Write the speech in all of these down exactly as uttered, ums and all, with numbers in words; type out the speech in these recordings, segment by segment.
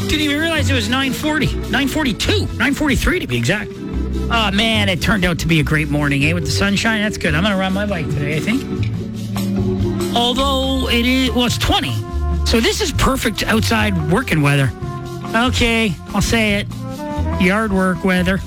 Didn't even realize it was nine forty. nine forty-two. nine forty-three to be exact. Oh, man, it turned out to be a great morning, eh? With the sunshine, that's good. I'm going to ride my bike today, I think. Although it is, well, it's twenty. So this is perfect outside working weather. Okay, I'll say it. Yard work weather.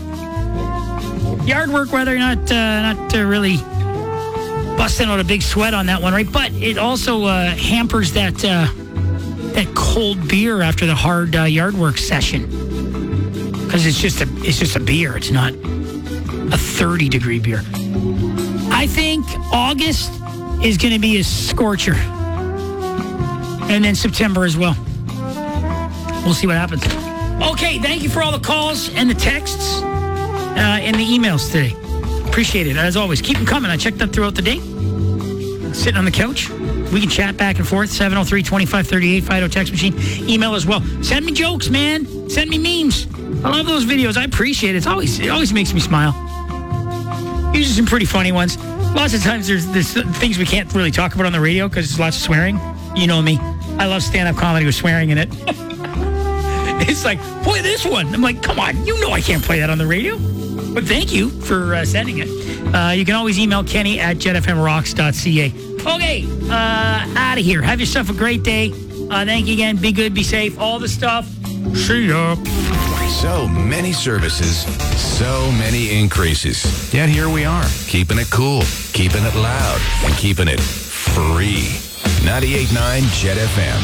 Yard work weather, not uh, not uh, really busting out a big sweat on that one, right? But it also uh, hampers that uh, that cold beer after the hard uh, yard work session. Because it's just a it's just a beer. It's not a thirty degree beer. I think August is going to be a scorcher, and then September as well. We'll see what happens. Okay, thank you for all the calls and the texts uh, and the emails today. Appreciate it as always. Keep them coming. I checked them throughout the day. Sitting on the couch. We can chat back and forth. seven oh three, two five three eight, Fido text machine. Email as well. Send me jokes, man. Send me memes. I love those videos. I appreciate it. It's always, it always makes me smile. Usually some pretty funny ones. Lots of times there's, there's things we can't really talk about on the radio because there's lots of swearing. You know me. I love stand-up comedy with swearing in it. It's like, play this one. I'm like, come on. You know I can't play that on the radio. But thank you for uh, sending it. Uh, you can always email Kenny at jet f m rocks dot c a. Okay, uh, out of here. Have yourself a great day. Uh, thank you again. Be good, be safe. All the stuff. See ya. So many services, so many increases. Yet here we are, keeping it cool, keeping it loud, and keeping it free. ninety-eight point nine Jet F M.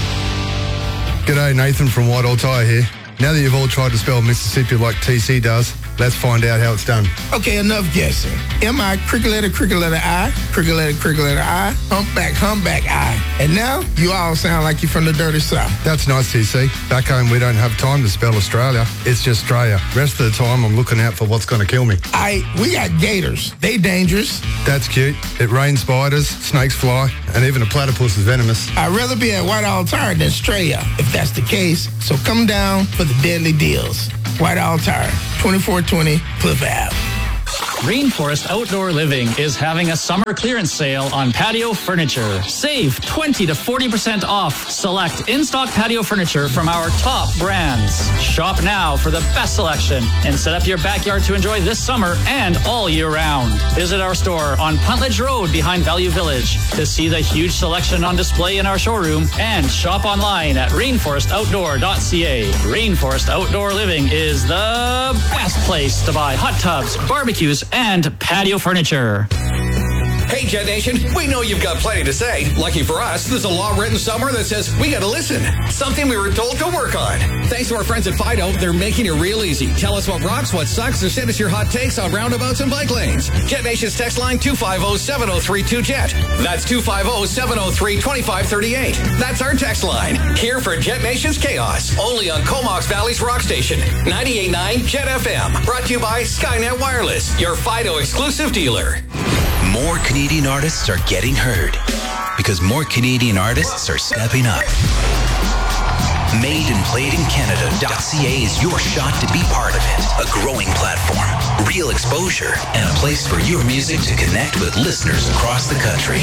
G'day, Nathan from White All Tyre here. Now that you've all tried to spell Mississippi like T C does, let's find out how it's done. Okay, enough guessing. M I, cricket letter, cricket letter I, cricket letter, cricket letter I, humpback, humpback I. And now, you all sound like you're from the dirty South. That's nice, T C. Back home, we don't have time to spell Australia. It's just Australia. Rest of the time, I'm looking out for what's going to kill me. I, we got gators. They dangerous. That's cute. It rains spiders, snakes fly, and even a platypus is venomous. I'd rather be at White All Tire than Straya, if that's the case. So come down for the deadly deals. White All Tire, twenty-four twenty Cliff Ave. Rainforest Outdoor Living is having a summer clearance sale on patio furniture. Save twenty to forty percent off select in-stock patio furniture from our top brands. Shop now for the best selection and set up your backyard to enjoy this summer and all year round. Visit our store on Puntledge Road behind Value Village to see the huge selection on display in our showroom and shop online at rainforest outdoor dot c a. Rainforest Outdoor Living is the best place to buy hot tubs, barbecues, and patio furniture. Hey, Jet Nation, we know you've got plenty to say. Lucky for us, there's a law written somewhere that says we gotta listen. Something we were told to work on. Thanks to our friends at Fido, they're making it real easy. Tell us what rocks, what sucks, or send us your hot takes on roundabouts and bike lanes. Jet Nation's text line two five zero, seven zero three two, Jet. That's two five zero, seven zero three, two five three eight. That's our text line. Here for Jet Nation's Chaos. Only on Comox Valley's Rock Station. ninety-eight point nine Jet F M. Brought to you by Skynet Wireless, your Fido exclusive dealer. More Canadian artists are getting heard because more Canadian artists are stepping up. made and played in Canada dot c a is your shot to be part of it. A growing platform, real exposure, and a place for your music to connect with listeners across the country.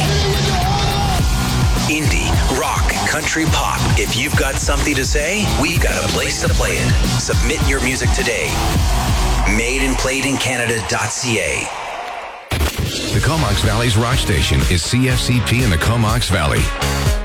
Indie, rock, country, pop. If you've got something to say, we've got a place to play it. Submit your music today. made and played in Canada dot c a. The Comox Valley's Rock Station is C F C P in the Comox Valley.